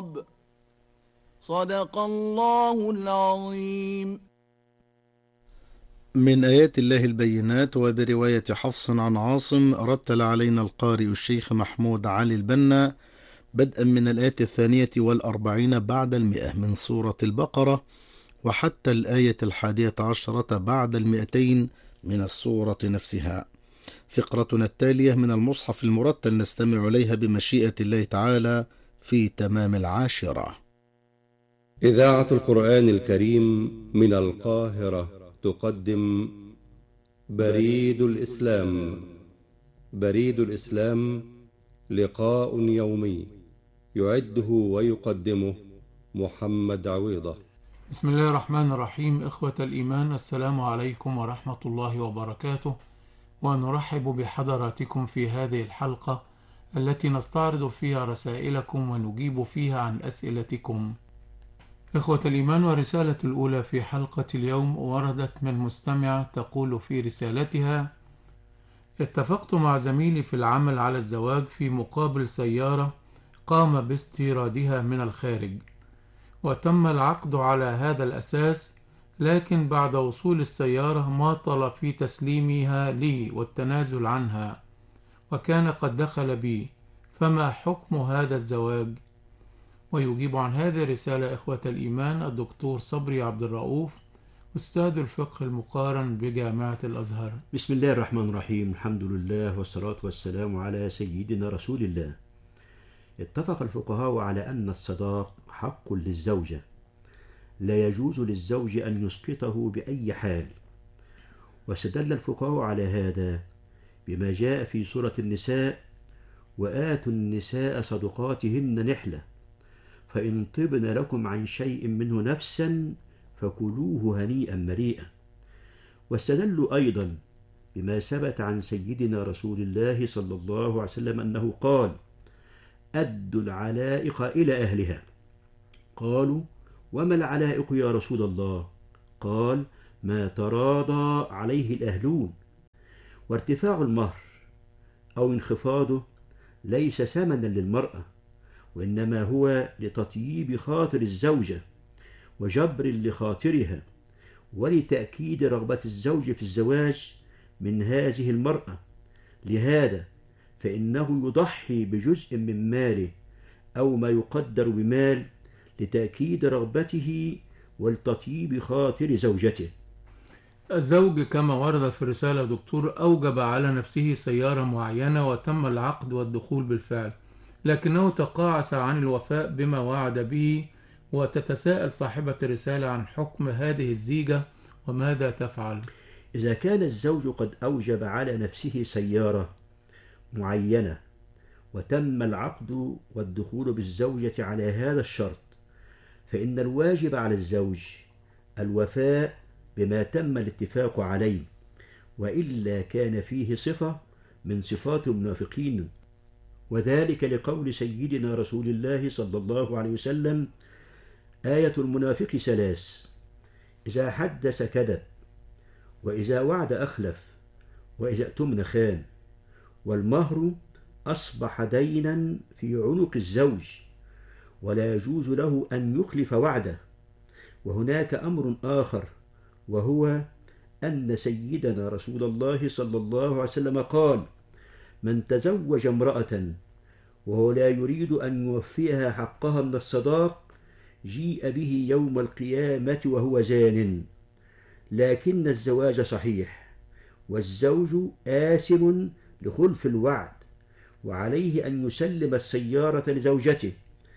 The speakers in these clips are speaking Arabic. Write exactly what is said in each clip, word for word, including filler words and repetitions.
العقاب. صدق الله العظيم. من آيات الله البينات. وبرواية حفص عن عاصم رتل علينا القارئ الشيخ محمود علي البنا بدءا من الآية الثانية والأربعين بعد المئة من سورة البقرة وحتى الآية الحادية عشرة بعد المئتين من السورة نفسها. فقرتنا التالية من المصحف المرتل نستمع إليها بمشيئة الله تعالى في تمام العاشرة. إذاعة القرآن الكريم من القاهرة تقدم بريد الإسلام. بريد الإسلام لقاء يومي يعده ويقدمه محمد عويضة. بسم الله الرحمن الرحيم. إخوة الإيمان، السلام عليكم ورحمة الله وبركاته، ونرحب بحضراتكم في هذه الحلقة التي نستعرض فيها رسائلكم ونجيب فيها عن أسئلتكم. إخوة الإيمان، ورسالة الأولى في حلقة اليوم وردت من مستمعة تقول في رسالتها: اتفقت مع زميلي في العمل على الزواج في مقابل سيارة قام باستيرادها من الخارج، وتم العقد على هذا الأساس، لكن بعد وصول السيارة ماطل في تسليمها لي والتنازل عنها، وكان قد دخل بي، فما حكم هذا الزواج؟ ويجيب عن هذه الرسالة إخوة الإيمان الدكتور صبري عبد الرؤوف، أستاذ الفقه المقارن بجامعة الأزهر. بسم الله الرحمن الرحيم. الحمد لله والصلاة والسلام على سيدنا رسول الله. اتفق الفقهاء على أن الصداق حق للزوجة، لا يجوز للزوج أن يسقطه بأي حال، واستدل الفقهاء على هذا بما جاء في سورة النساء: وآتوا النساء صدقاتهن نحلة فإن طبن لكم عن شيء منه نفسا فكلوه هنيئا مريئا. واستدلوا أيضا بما ثبت عن سيدنا رسول الله صلى الله عليه وسلم أنه قال: أدوا العلائق إلى أهلها. قالوا: وما العلائق يا رسول الله؟ قال: ما تراضى عليه الأهلون. وارتفاع المهر أو انخفاضه ليس ثمنا للمرأة، وإنما هو لتطييب خاطر الزوجة وجبر لخاطرها ولتأكيد رغبة الزوج في الزواج من هذه المرأة. لهذا فإنه يضحي بجزء من ماله أو ما يقدر بمال لتأكيد رغبته ولتطيب خاطر زوجته. الزوج كما ورد في الرسالة دكتور أوجب على نفسه سيارة معينة وتم العقد والدخول بالفعل، لكنه تقاعس عن الوفاء بما وعد به، وتتساءل صاحبة الرسالة عن حكم هذه الزيجة وماذا تفعل؟ إذا كان الزوج قد أوجب على نفسه سيارة معينة وتم العقد والدخول بالزوجة على هذا الشرط، فإن الواجب على الزوج الوفاء بما تم الاتفاق عليه، وإلا كان فيه صفة من صفات المنافقين، وذلك لقول سيدنا رسول الله صلى الله عليه وسلم: آية المنافق ثلاث: إذا حدث كذب، وإذا وعد أخلف، وإذا اؤتمن خان. والمهر أصبح دينا في عنق الزوج، ولا يجوز له أن يخلف وعده. وهناك أمر آخر، وهو أن سيدنا رسول الله صلى الله عليه وسلم قال: من تزوج امرأة وهو لا يريد أن يوفيها حقها من الصداق جيء به يوم القيامة وهو زان. لكن الزواج صحيح، والزوج آثم لخلف الوعد، وعليه أن يسلم السيارة لزوجته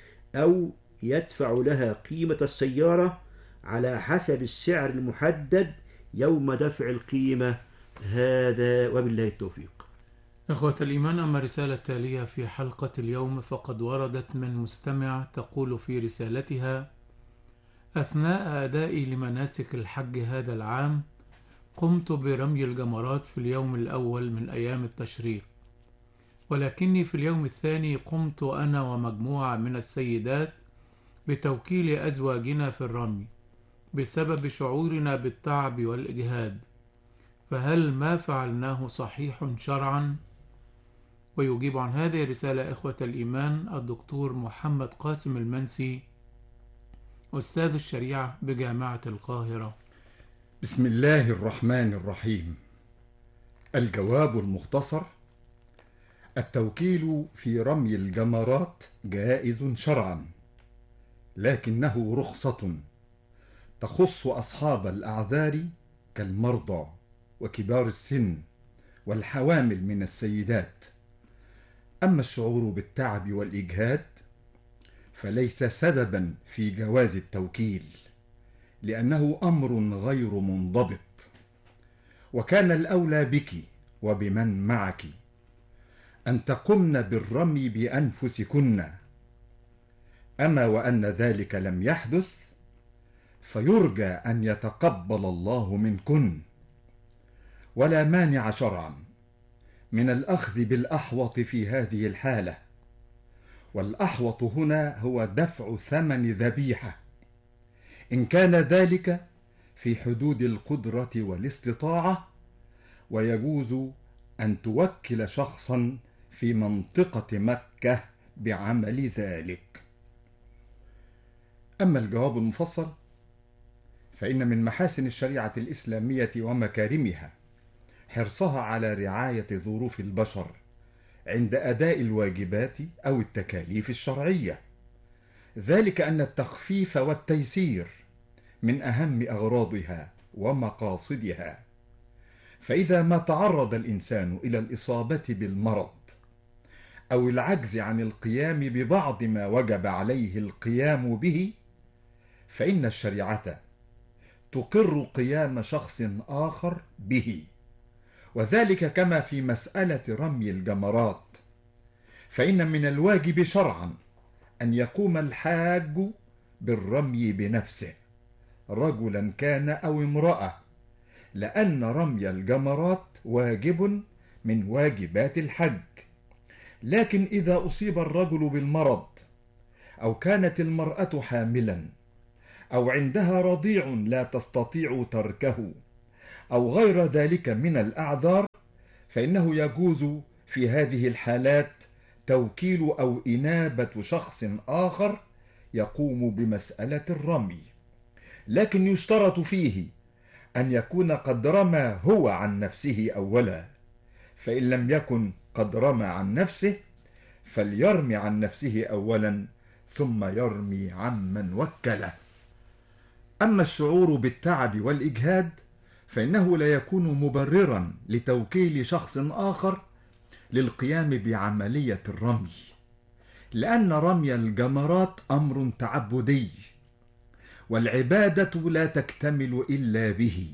أو يدفع لها قيمة السيارة على حسب السعر المحدد يوم دفع القيمة. هذا وبالله التوفيق. إخوة الإيمان، أما الرسالة التالية في حلقة اليوم فقد وردت من مستمع تقول في رسالتها: أثناء أدائي لمناسك الحج هذا العام قمت برمي الجمرات في اليوم الأول من أيام التشريق، ولكني في اليوم الثاني قمت أنا ومجموعة من السيدات بتوكيل أزواجنا في الرمي بسبب شعورنا بالتعب والإجهاد، فهل ما فعلناه صحيح شرعا؟ ويجيب عن هذه الرسالة إخوة الإيمان الدكتور محمد قاسم المنسي، أستاذ الشريعة بجامعة القاهرة. بسم الله الرحمن الرحيم. الجواب المختصر: التوكيل في رمي الجمرات جائز شرعا، لكنه رخصة تخص أصحاب الأعذار كالمرضى وكبار السن والحوامل من السيدات. أما الشعور بالتعب والإجهاد فليس سببا في جواز التوكيل، لأنه أمر غير منضبط، وكان الأولى بك وبمن معك أن تقمن بالرمي بأنفسكن. أما وأن ذلك لم يحدث فيرجى أن يتقبل الله منكن، ولا مانع شرعا من الأخذ بالأحوط في هذه الحالة، والأحوط هنا هو دفع ثمن ذبيحة إن كان ذلك في حدود القدرة والاستطاعة، ويجوز أن توكل شخصا في منطقة مكة بعمل ذلك. أما الجواب المفصل فإن من محاسن الشريعة الإسلامية ومكارمها حرصها على رعاية ظروف البشر عند أداء الواجبات أو التكاليف الشرعية، ذلك أن التخفيف والتيسير من أهم أغراضها ومقاصدها. فإذا ما تعرض الإنسان إلى الإصابة بالمرض أو العجز عن القيام ببعض ما وجب عليه القيام به، فإن الشريعة تقر قيام شخص آخر به، وذلك كما في مسألة رمي الجمرات، فإن من الواجب شرعا أن يقوم الحاج بالرمي بنفسه رجلا كان أو امرأة، لأن رمي الجمرات واجب من واجبات الحج. لكن إذا أصيب الرجل بالمرض أو كانت المرأة حاملا أو عندها رضيع لا تستطيع تركه أو غير ذلك من الأعذار، فإنه يجوز في هذه الحالات توكيل أو إنابة شخص آخر يقوم بمسألة الرمي، لكن يشترط فيه أن يكون قد رمى هو عن نفسه أولا، فإن لم يكن قد رمى عن نفسه فليرمي عن نفسه أولا ثم يرمي عمن وكله. أما الشعور بالتعب والإجهاد فإنه لا يكون مبررا لتوكيل شخص آخر للقيام بعملية الرمي، لأن رمي الجمرات أمر تعبدي، والعبادة لا تكتمل إلا به،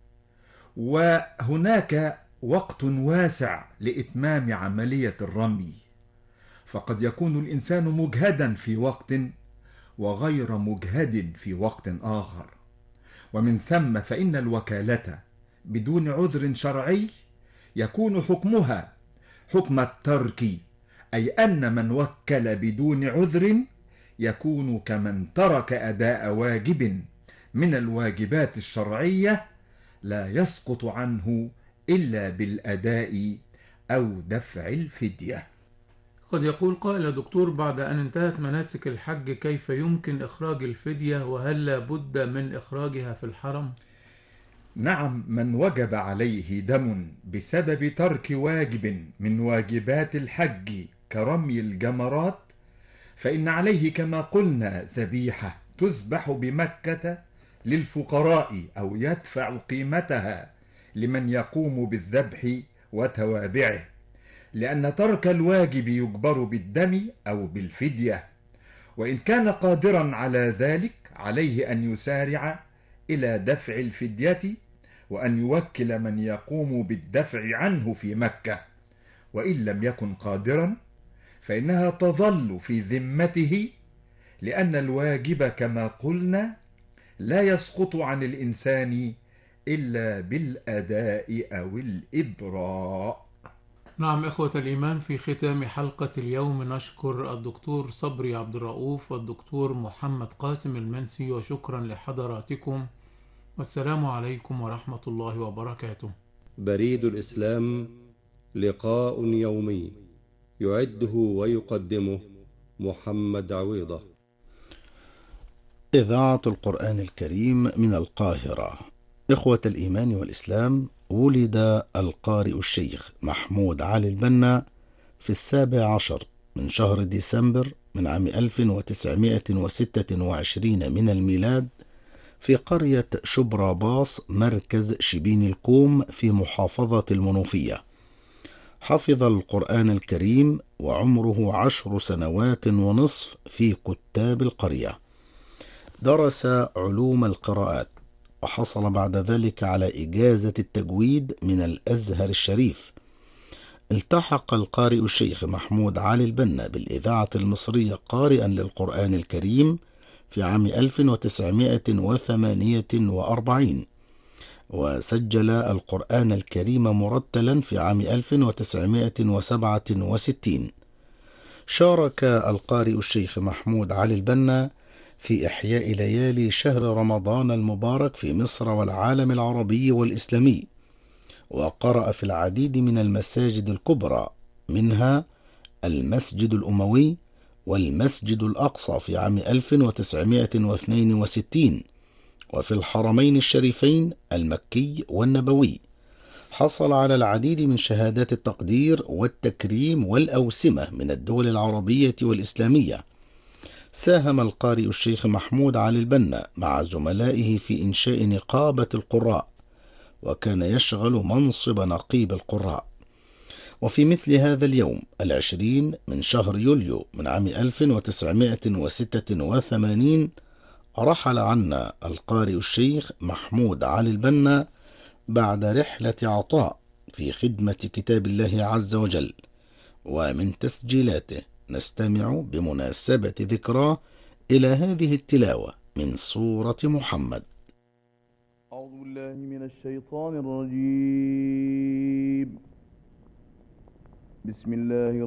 وهناك وقت واسع لإتمام عملية الرمي، فقد يكون الإنسان مجهدا في وقت وغير مجهد في وقت آخر. ومن ثم فإن الوكالة بدون عذر شرعي يكون حكمها حكم الترك، أي أن من وكل بدون عذر يكون كمن ترك أداء واجب من الواجبات الشرعية لا يسقط عنه إلا بالأداء أو دفع الفدية. قد يقول قائل: دكتور، بعد أن انتهت مناسك الحج كيف يمكن إخراج الفدية، وهل لا بد من إخراجها في الحرم؟ نعم، من وجب عليه دم بسبب ترك واجب من واجبات الحج كرمي الجمرات فإن عليه كما قلنا ذبيحة تذبح بمكة للفقراء أو يدفع قيمتها لمن يقوم بالذبح وتوابعه، لأن ترك الواجب يجبر بالدم أو بالفدية. وإن كان قادرا على ذلك عليه أن يسارع إلى دفع الفدية وأن يوكل من يقوم بالدفع عنه في مكة، وإن لم يكن قادرا فإنها تظل في ذمته، لأن الواجب كما قلنا لا يسقط عن الإنسان إلا بالأداء أو الإبراء. نعم إخوة الإيمان، في ختام حلقة اليوم نشكر الدكتور صبري عبد الرؤوف والدكتور محمد قاسم المنسي، وشكرا لحضراتكم، والسلام عليكم ورحمة الله وبركاته. بريد الإسلام، لقاء يومي يعده ويقدمه محمد عويضة. إذاعة القرآن الكريم من القاهرة. إخوة الإيمان والإسلام، ولد القارئ الشيخ محمود علي البنا في السابع عشر من شهر ديسمبر من عام ألف وتسعمائة وستة وعشرين من الميلاد في قرية شبراباص مركز شبين الكوم في محافظة المنوفية. حفظ القرآن الكريم وعمره عشر سنوات ونصف في كتاب القرية. درس علوم القراءات وحصل بعد ذلك على إجازة التجويد من الأزهر الشريف. التحق القارئ الشيخ محمود علي البنا بالإذاعة المصرية قارئا للقرآن الكريم في عام ألف وتسعمائة وثمانية وأربعين، وسجل القرآن الكريم مرتلا في عام ألف وتسعمائة وسبعة وستين. شارك القارئ الشيخ محمود علي البنا في إحياء ليالي شهر رمضان المبارك في مصر والعالم العربي والإسلامي، وقرأ في العديد من المساجد الكبرى، منها المسجد الأموي والمسجد الأقصى في عام ألف وتسعمائة واثنين وستين، وفي الحرمين الشريفين المكي والنبوي. حصل على العديد من شهادات التقدير والتكريم والأوسمة من الدول العربية والإسلامية. ساهم القارئ الشيخ محمود علي البنا مع زملائه في إنشاء نقابة القراء، وكان يشغل منصب نقيب القراء. وفي مثل هذا اليوم العشرين من شهر يوليو من عام ألف وتسعمائة وستة وثمانين رحل عنا القارئ الشيخ محمود علي البنا بعد رحلة عطاء في خدمة كتاب الله عز وجل. ومن تسجيلاته نستمع بمناسبة ذكراه إلى هذه التلاوة من سورة محمد. أعوذ بالله من الشيطان الرجيم. بسم الله